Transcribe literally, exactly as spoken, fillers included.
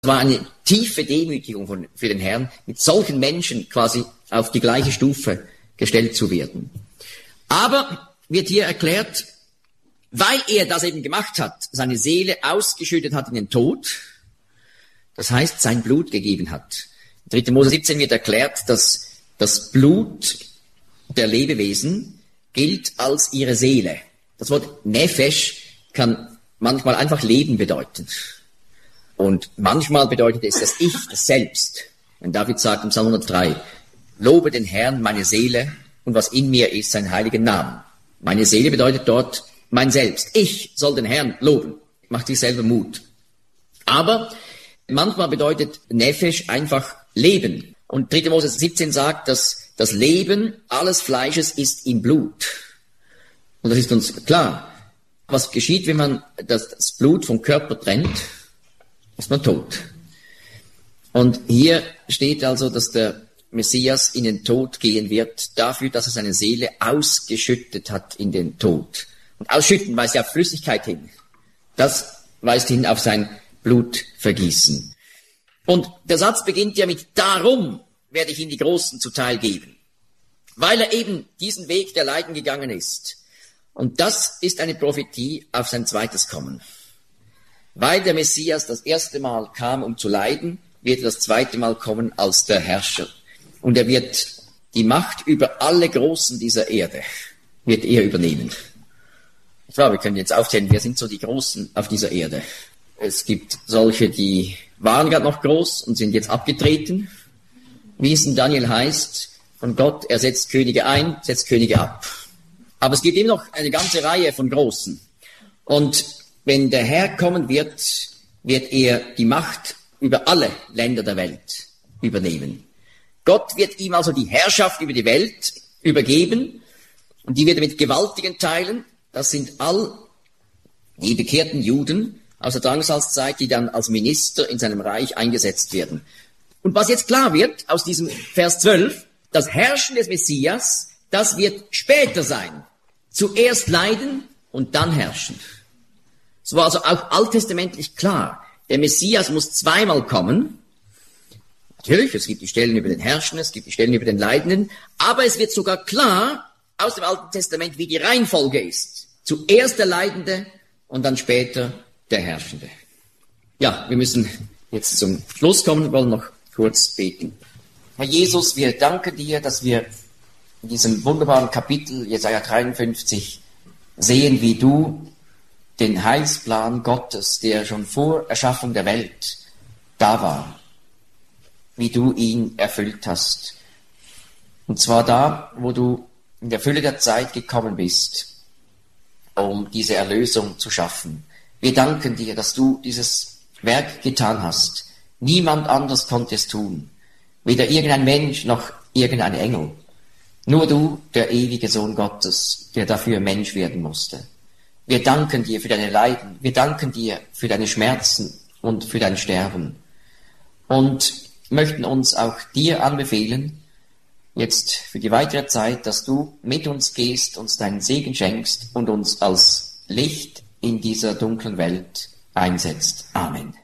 war eine tiefe Demütigung von, für den Herrn, mit solchen Menschen quasi auf die gleiche Stufe gestellt zu werden. Aber wird hier erklärt, weil er das eben gemacht hat, seine Seele ausgeschüttet hat in den Tod, das heißt, sein Blut gegeben hat. In dritter Mose siebzehn wird erklärt, dass das Blut der Lebewesen gilt als ihre Seele. Das Wort Nefesh kann manchmal einfach Leben bedeuten. Und manchmal bedeutet es das Ich, das Selbst. Wenn David sagt im Psalm hundertdrei, lobe den Herrn, meine Seele, und was in mir ist, sein heiligen Namen. Meine Seele bedeutet dort mein Selbst. Ich soll den Herrn loben. Macht sich selber Mut. Aber manchmal bedeutet Nefesh einfach Leben. Und dritter Mose siebzehn sagt, dass das Leben alles Fleisches ist im Blut. Und das ist uns klar. Was geschieht, wenn man das, das Blut vom Körper trennt? Ist man tot. Und hier steht also, dass der Messias in den Tod gehen wird, dafür, dass er seine Seele ausgeschüttet hat in den Tod. Und ausschütten weist ja auf Flüssigkeit hin. Das weist hin auf sein Blutvergießen. Und der Satz beginnt ja mit, darum werde ich ihm die Großen zuteil geben. Weil er eben diesen Weg der Leiden gegangen ist. Und das ist eine Prophetie auf sein zweites Kommen. Weil der Messias das erste Mal kam, um zu leiden, wird er das zweite Mal kommen als der Herrscher. Und er wird die Macht über alle Großen dieser Erde, wird er übernehmen. Ich glaube, wir können jetzt aufzählen, wer sind so die Großen auf dieser Erde. Es gibt solche, die waren gerade noch groß und sind jetzt abgetreten. Wie es in Daniel heißt, von Gott, er setzt Könige ein, setzt Könige ab. Aber es gibt immer noch eine ganze Reihe von Großen. Und wenn der Herr kommen wird, wird er die Macht über alle Länder der Welt übernehmen. Gott wird ihm also die Herrschaft über die Welt übergeben und die wird er mit gewaltigen Teilen. Das sind all die bekehrten Juden aus der Drangsalzzeit, die dann als Minister in seinem Reich eingesetzt werden. Und was jetzt klar wird aus diesem Vers zwölf, das Herrschen des Messias, das wird später sein. Zuerst leiden und dann herrschen. Es war also auch alttestamentlich klar. Der Messias muss zweimal kommen. Natürlich, es gibt die Stellen über den Herrschenden, es gibt die Stellen über den Leidenden, aber es wird sogar klar aus dem Alten Testament, wie die Reihenfolge ist. Zuerst der Leidende und dann später der Herrschende. Ja, wir müssen jetzt zum Schluss kommen, wir wollen noch kurz beten. Herr Jesus, wir danken dir, dass wir in diesem wunderbaren Kapitel, Jesaja dreiundfünfzig, sehen, wie du den Heilsplan Gottes, der schon vor Erschaffung der Welt da war, wie du ihn erfüllt hast. Und zwar da, wo du in der Fülle der Zeit gekommen bist, um diese Erlösung zu schaffen. Wir danken dir, dass du dieses Werk getan hast. Niemand anders konnte es tun. Weder irgendein Mensch noch irgendein Engel. Nur du, der ewige Sohn Gottes, der dafür Mensch werden musste. Wir danken dir für deine Leiden. Wir danken dir für deine Schmerzen und für dein Sterben. Und möchten uns auch dir anbefehlen, jetzt für die weitere Zeit, dass du mit uns gehst, uns deinen Segen schenkst und uns als Licht in dieser dunklen Welt einsetzt. Amen.